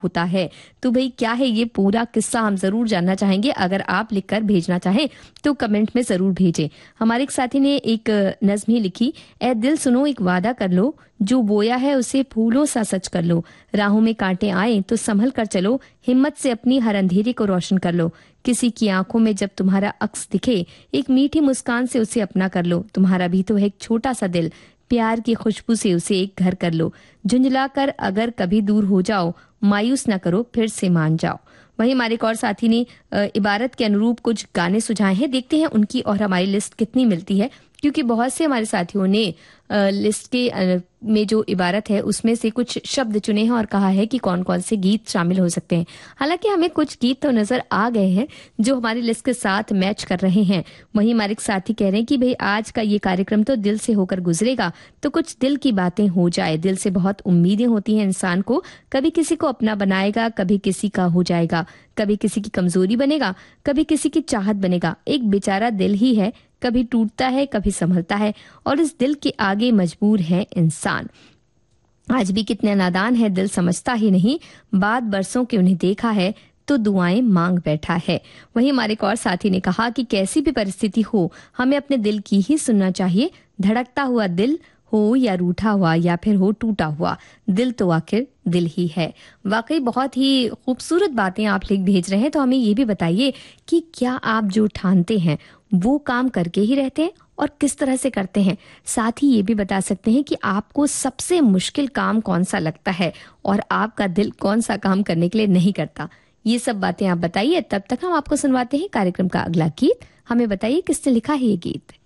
होता है। तो भाई क्या है ये पूरा किस्सा हम जरूर जानना चाहेंगे। अगर आप लिखकर भेजना चाहें तो कमेंट में जरूर भेजें। हमारे एक साथी ने एक नज्म ही लिखी, ए दिल सुनो एक वादा कर लो, जो बोया है उसे फूलों सा सच कर लो, राहों में कांटे आए तो संभल कर चलो, हिम्मत से अपनी हर अंधेरे को रोशन कर लो, किसी की आंखों में जब तुम्हारा अक्स दिखे, एक मीठी मुस्कान से उसे अपना कर लो, तुम्हारा भी तो है एक छोटा सा दिल, प्यार की खुशबू से उसे एक घर कर लो, झुंझला कर अगर कभी दूर हो जाओ, मायूस न करो फिर से मान जाओ। वहीं हमारे एक और साथी ने इबारत के अनुरूप कुछ गाने सुझाए हैं। देखते हैं उनकी और हमारी लिस्ट कितनी मिलती है, क्योंकि बहुत से हमारे साथियों ने लिस्ट के में जो इबारत है उसमें से कुछ शब्द चुने हैं और कहा है कि कौन कौन से गीत शामिल हो सकते हैं। हालांकि हमें कुछ गीत तो नजर आ गए हैं जो हमारी लिस्ट के साथ मैच कर रहे हैं। वहीं हमारे एक साथी कह रहे हैं कि भाई आज का ये कार्यक्रम तो दिल से होकर गुजरेगा, तो कुछ दिल की बातें हो जाए। दिल से बहुत उम्मीदें होती हैं इंसान को, कभी किसी को अपना बनाएगा, कभी किसी का हो जाएगा, कभी किसी की कमजोरी बनेगा, कभी किसी की चाहत बनेगा। एक बेचारा दिल ही है, कभी टूटता है कभी संभलता है, और इस दिल के आगे मजबूर है इंसान। आज भी कितने नादान है, दिल समझता ही नहीं, बाद बरसों के उन्हें देखा है तो दुआएं मांग बैठा है। वहीं हमारे एक और साथी ने कहा कि कैसी भी परिस्थिति हो हमें अपने दिल की ही सुनना चाहिए, धड़कता हुआ दिल हो या रूठा हुआ या फिर हो टूटा हुआ, दिल तो आखिर दिल ही है। वाकई बहुत ही खूबसूरत बातें आप लिख भेज रहे हैं। तो हमें ये भी बताइए कि क्या आप जो ठानते हैं वो काम करके ही रहते हैं और किस तरह से करते हैं। साथ ही ये भी बता सकते हैं कि आपको सबसे मुश्किल काम कौन सा लगता है और आपका दिल कौन सा काम करने के लिए नहीं करता। ये सब बातें आप बताइए। तब तक हम आपको सुनवाते हैं कार्यक्रम का अगला गीत। हमें बताइए किसने लिखा है ये गीत।